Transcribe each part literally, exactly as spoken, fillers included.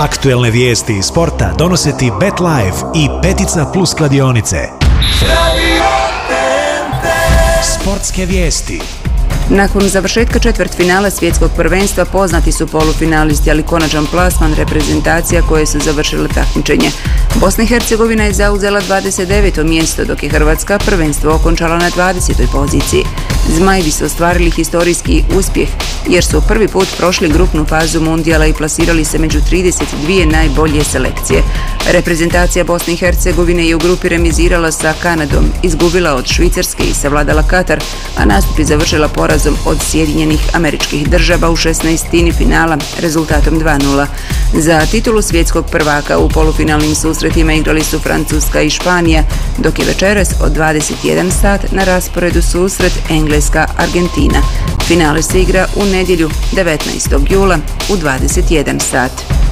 Aktuelne vijesti iz sporta donose ti BetLife i Petica Plus kladionice. Sportske vijesti. Nakon završetka četvrtfinala svjetskog prvenstva poznati su polufinalisti, ali konačan plasman reprezentacija koje su završile takmičenje. Bosna i Hercegovina je zauzela dvadeset deveto mjesto, dok je Hrvatska prvenstvo okončala na dvadesetoj poziciji. Zmajevi su ostvarili historijski uspjeh jer su prvi put prošli grupnu fazu mundijala i plasirali se među trideset dvije najbolje selekcije. Reprezentacija Bosne i Hercegovine je u grupi remizirala sa Kanadom, izgubila od Švicarske i savladala Katar, a nastup je završila porazom od Sjedinjenih Američkih Država u šesnaestini finala rezultatom dva nula. Za titulu svjetskog prvaka u polufinalnim susretima igrali su Francuska i Španija, dok je večeras od dvadeset jedan sat na rasporedu susret Engleska-Argentina. Finale se igra u nedjelju devetnaestog jula u dvadeset jedan sat.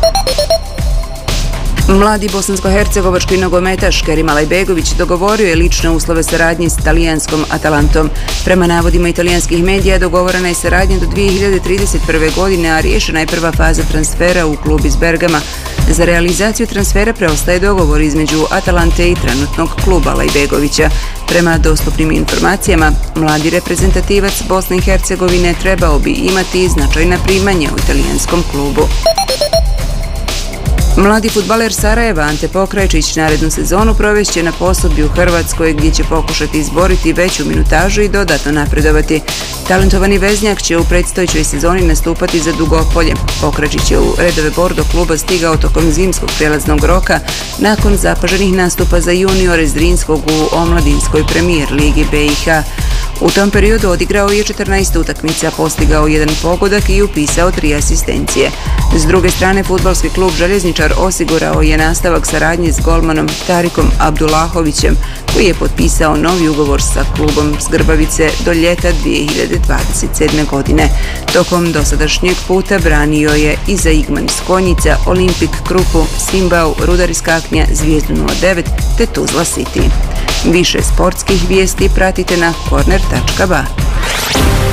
Mladi bosansko-hercegovački nogometaš Kerim Alajbegović dogovorio je lične uslove saradnje s talijanskom Atalantom. Prema navodima italijanskih medija dogovorena je saradnja do dvije hiljade trideset prve. godine, a riješena je prva faza transfera u klub iz Bergama. Za realizaciju transfera preostaje dogovor između Atalante i trenutnog kluba Alajbegovića. Prema dostupnim informacijama, mladi reprezentativac Bosne i Hercegovine trebao bi imati značajna primanja u italijanskom klubu. Mladi fudbaler Sarajeva Ante Pokrajčić narednu sezonu provešće na posudbi u Hrvatskoj, gdje će pokušati izboriti veću minutažu i dodatno napredovati. Talentovani veznjak će u predstojećoj sezoni nastupati za Dugopolje. Pokrajčić je u redove Bordo kluba stigao tokom zimskog prijelaznog roka nakon zapaženih nastupa za juniore Zrinskog u omladinskoj premijer ligi B i H. U tom periodu odigrao je četrnaest utakmica, postigao jedan pogodak i upisao tri asistencije. S druge strane, fudbalski klub Željezničar osigurao je nastavak saradnje s golmanom Tarikom Abdullahovićem, koji je potpisao novi ugovor sa klubom s Grbavice do ljeta dvije hiljade dvadeset sedme. godine. Tokom dosadašnjeg puta branio je i za Igman iz Konjica, Olimpik Krupu, Simbau, Rudar iz Kaknja, Zvijezdu nula devet te Tuzla City. Više sportskih vijesti pratite na korner tačka ba.